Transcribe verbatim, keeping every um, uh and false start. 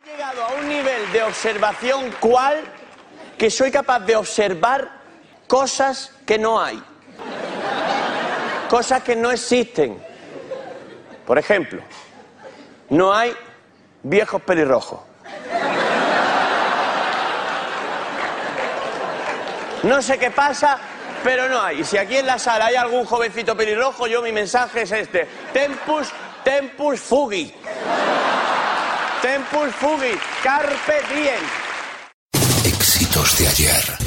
He llegado a un nivel de observación cual que soy capaz de observar cosas que no hay. Cosas que no existen. Por ejemplo, no hay viejos pelirrojos. No sé qué pasa, pero no hay. Y si aquí en la sala hay algún jovencito pelirrojo, yo mi mensaje es este. Tempus, tempus fugit. Tempus fugit. Carpe diem. Éxitos de ayer.